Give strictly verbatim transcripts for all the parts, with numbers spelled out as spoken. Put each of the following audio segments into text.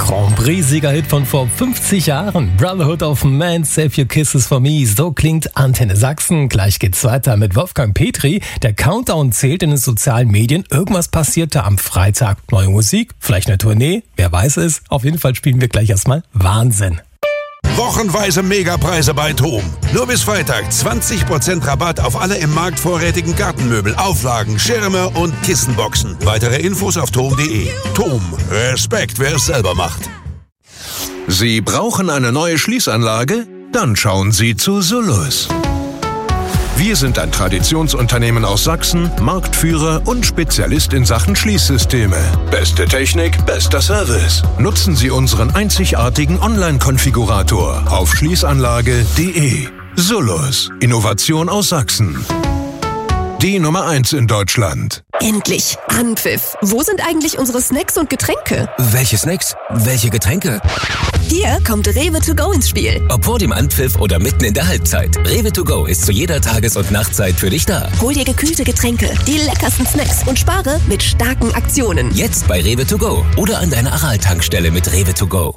Grand Prix-Siegerhit von vor fünfzig Jahren. Brotherhood of Man, Save Your Kisses for Me. So klingt Antenne Sachsen. Gleich geht's weiter mit Wolfgang Petri. Der Countdown zählt in den sozialen Medien. Irgendwas passierte am Freitag. Neue Musik, vielleicht eine Tournee, wer weiß es. Auf jeden Fall spielen wir gleich erstmal Wahnsinn. Wochenweise Megapreise bei TOM. Nur bis Freitag zwanzig Prozent Rabatt auf alle im Markt vorrätigen Gartenmöbel, Auflagen, Schirme und Kissenboxen. Weitere Infos auf tom punkt de. TOM. Respekt, wer es selber macht. Sie brauchen eine neue Schließanlage? Dann schauen Sie zu Solus. Wir sind ein Traditionsunternehmen aus Sachsen, Marktführer und Spezialist in Sachen Schließsysteme. Beste Technik, bester Service. Nutzen Sie unseren einzigartigen Online-Konfigurator auf schließanlage punkt de. Solus. Innovation aus Sachsen. Die Nummer eins in Deutschland. Endlich! Anpfiff! Wo sind eigentlich unsere Snacks und Getränke? Welche Snacks? Welche Getränke? Hier kommt Rewe to go ins Spiel. Ob vor dem Anpfiff oder mitten in der Halbzeit. Rewe to go ist zu jeder Tages- und Nachtzeit für dich da. Hol dir gekühlte Getränke, die leckersten Snacks und spare mit starken Aktionen. Jetzt bei Rewe to go oder an deiner Aral-Tankstelle mit Rewe to go.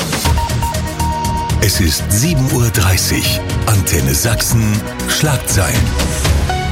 Es ist sieben Uhr dreißig. Antenne Sachsen. Schlagzeilen.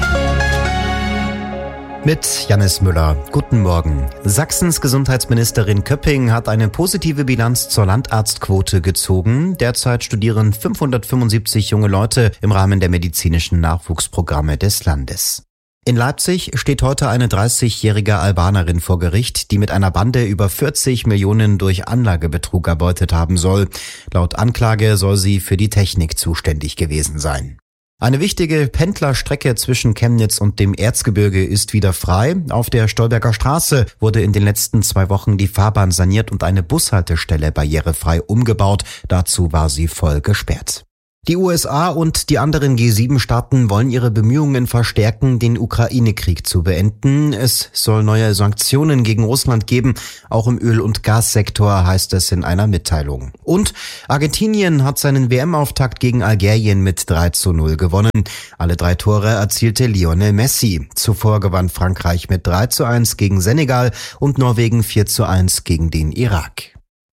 Mit Jannis Müller. Guten Morgen. Sachsens Gesundheitsministerin Köpping hat eine positive Bilanz zur Landarztquote gezogen. Derzeit studieren fünfhundertfünfundsiebzig junge Leute im Rahmen der medizinischen Nachwuchsprogramme des Landes. In Leipzig steht heute eine dreißigjährige Albanerin vor Gericht, die mit einer Bande über vierzig Millionen durch Anlagebetrug erbeutet haben soll. Laut Anklage soll sie für die Technik zuständig gewesen sein. Eine wichtige Pendlerstrecke zwischen Chemnitz und dem Erzgebirge ist wieder frei. Auf der Stolberger Straße wurde in den letzten zwei Wochen die Fahrbahn saniert und eine Bushaltestelle barrierefrei umgebaut. Dazu war sie voll gesperrt. Die U S A und die anderen G sieben Staaten wollen ihre Bemühungen verstärken, den Ukraine-Krieg zu beenden. Es soll neue Sanktionen gegen Russland geben. Auch im Öl- und Gassektor, heißt es in einer Mitteilung. Und Argentinien hat seinen W M-Auftakt gegen Algerien mit drei zu null gewonnen. Alle drei Tore erzielte Lionel Messi. Zuvor gewann Frankreich mit drei zu eins gegen Senegal und Norwegen vier zu eins gegen den Irak.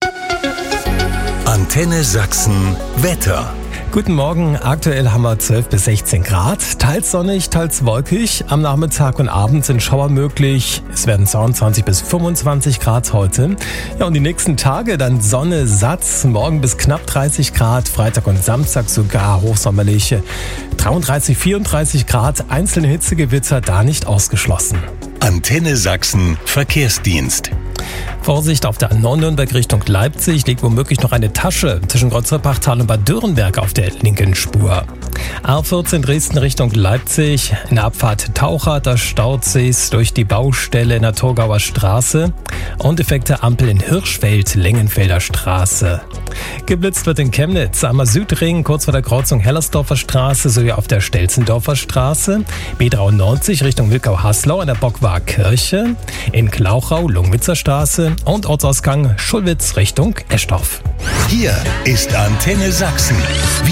Antenne Sachsen. Wetter. Guten Morgen, aktuell haben wir zwölf bis sechzehn Grad, teils sonnig, teils wolkig. Am Nachmittag und Abend sind Schauer möglich. Es werden zweiundzwanzig bis fünfundzwanzig Grad heute. Ja, und die nächsten Tage dann Sonne, Satz, morgen bis knapp dreißig Grad, Freitag und Samstag sogar hochsommerliche dreiunddreißig, vierunddreißig Grad, einzelne Hitzegewitter da nicht ausgeschlossen. Antenne Sachsen Verkehrsdienst. Vorsicht auf der A neun Nürnberg Richtung Leipzig, liegt womöglich noch eine Tasche zwischen Kreuzreppachtal und Bad Dürrenberg auf der linken Spur. A vierzehn Dresden Richtung Leipzig, in der Abfahrt Taucher, da staut sich's durch die Baustelle in der Torgauer Straße und defekte Ampel in Hirschfeld, Lengenfelder Straße. Geblitzt wird in Chemnitz am Südring, kurz vor der Kreuzung Hellersdorfer Straße sowie auf der Stelzendorfer Straße, B dreiundneunzig Richtung Wilkau-Haslau an der Bockwar Kirche, in Klauchau, Lungwitzer Straße und Ortsausgang Schulwitz Richtung Eschdorf. Hier ist Antenne Sachsen.